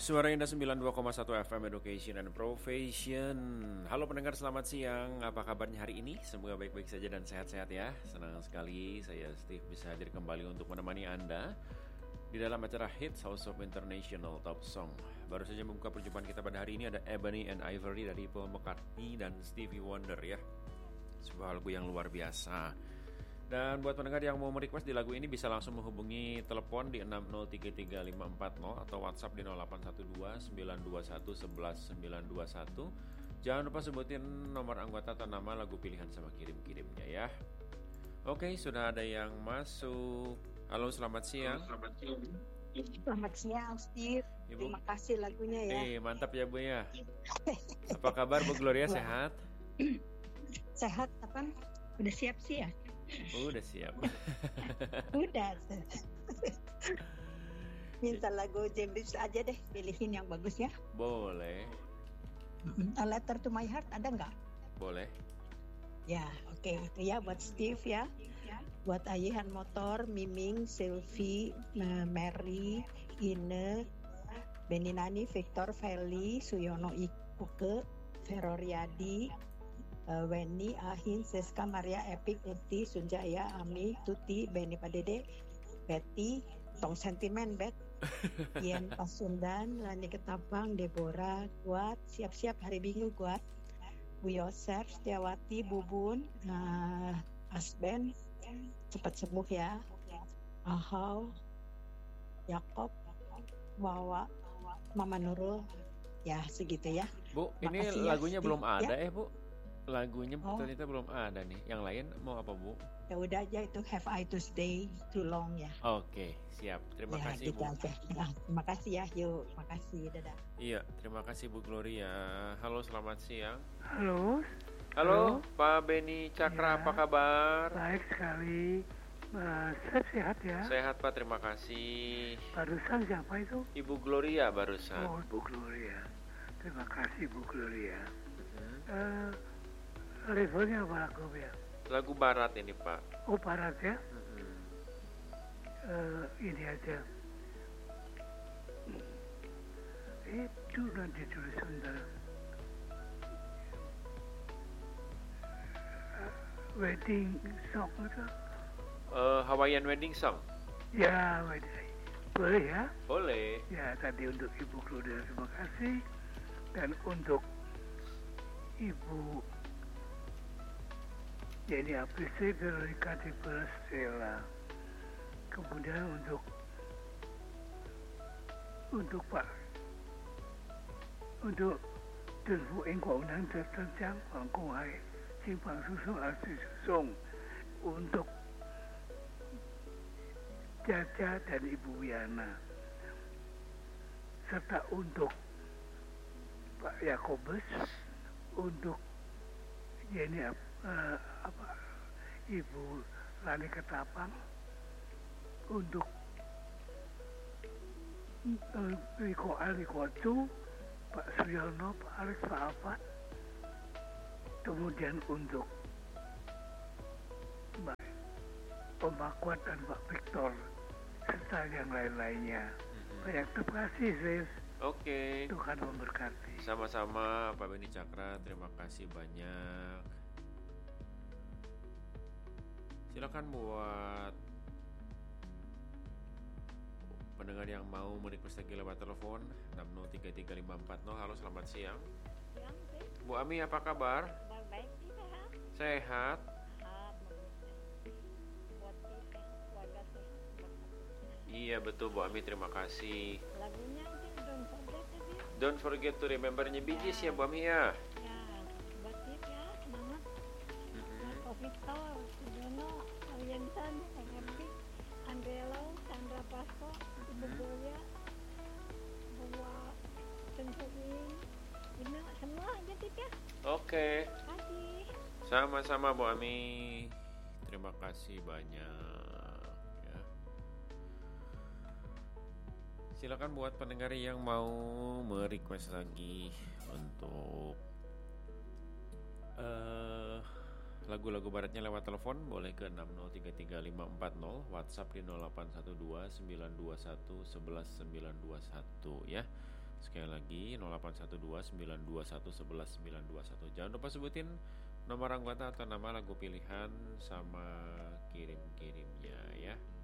Suara Indah 92,1 FM Education and Profession. Halo pendengar, selamat siang. Apa kabarnya hari ini? Semoga baik-baik saja dan sehat-sehat ya. Senang sekali saya Steve bisa hadir kembali untuk menemani Anda di dalam acara Hits House of International Top Song. Baru saja membuka perjumpaan kita pada hari ini ada Ebony and Ivory dari Paul McCartney dan Stevie Wonder ya. Sebuah lagu yang luar biasa. Dan buat pendengar yang mau merequest di lagu ini bisa langsung menghubungi telepon di 6033540 atau WhatsApp di 0812 921 11 921. Jangan lupa sebutin nomor anggota atau nama lagu pilihan sama kirim-kirimnya ya. Oke, sudah ada yang masuk. Halo, selamat siang. Selamat siang, Steve. Ibu. Terima kasih lagunya ya. Mantap ya Bu ya. Apa kabar Bu Gloria, sehat? Sehat apa? Udah siap sih ya? Udah siap. Udah. Minta lagu James aja deh, pilihin yang bagus ya. Boleh. A Letter to My Heart ada nggak? Boleh. Ya, oke. Itu ya buat Steve ya. Buat Ayahan Motor, Miming, Sylvie, Mary, Ine, Beninani, Victor, Feli, Suyono Ikuke, Feroriadi, Weni, Ahin, Seska, Maria, Epic, Eti, Sunjaya, Ami, Tuti, Beni Padede, Betty, Tong Sentimen, Bet, Ian Pasundan, Lani Ketapang, Deborah, Guat, siap-siap hari Minggu Guat, Bu Yosef, Setiawati, Bubun, Asben, cepat sembuh ya, Ahau, Yakob, Wawa, Mama Nurul, ya segitu ya. Bu, ini Makasih lagunya ya, belum ada ya? Bu. Lagunya ternyata belum ada nih. Yang lain mau apa Bu? Ya udah aja itu Have I to Stay Too Long ya. Oke, siap. Terima kasih gitu Bu. aja. Nah, terima kasih ya, yuk. Makasih, dadah. Iya, terima kasih Bu Gloria. Halo, selamat siang. Halo. Halo, Pak Beni Cakra, Ya, apa kabar? Baik sekali. Saya sehat ya. Sehat Pak, terima kasih. Barusan siapa itu? Ibu Gloria barusan. Oh, Bu Gloria. Terima kasih Bu Gloria. Levelnya apa lagu ya? Lagu barat ini Pak. Oh, barat ya? Ini aja. Itu nanti tulis sebentar. Wedding song itu? Hawaiian Wedding Song. Ya, wedding. Boleh ya? Boleh. Ya, tadi untuk Ibu Gloria terima kasih. Dan untuk Ibu Jenny Apresi Veronica di Persela. Kemudian untuk Pak untuk Tenfu Engkau Unang Tertenjang Bangkong Hai Simpang Susung Arti Susung. Untuk Caca dan Ibu Wiana, serta untuk Pak Yakobus, untuk Jenny Ibu Lani Ketapang, untuk Riko Alikotu, Pak Suryono, Pak Alex, Pak Alfat, kemudian untuk Mbak Pembakuat dan Pak Victor, serta yang lain-lainnya. Banyak terima kasih, Sis. Oke. Tuhan memberkati. Sama-sama Pak Beni Cakra, terima kasih banyak. Silakan buat pendengar yang mau merequest lagi lewat telepon 6033540. Halo, selamat siang. Siang, Teh. Bu Ami, apa kabar? Baik, sehat. Sehat. Buat kita keluarga sehat. Iya betul Bu Ami, terima kasih. Lagunya aja Don't Don't Forget aja. forget to remember-nya Bee Gees ya Bu Ami ya. Ya, buat kita ya, semangat. Buat Victor, Sudono, Aliansan, Epic, Andrelo, Chandra Pasko, Ibu Gloria, Bawa Tentuin, ini semua aja kita. Oke. Kasih. Sama-sama Bu Ami. Terima kasih banyak ya. Silakan buat pendengar yang mau merequest lagi untuk lagu-lagu baratnya lewat telepon boleh ke 6033540, WhatsApp di 0812 921 11 921 ya. Sekali lagi 0812-921-11-921. Jangan lupa sebutin nomor anggota atau nama lagu pilihan sama kirim-kirimnya ya.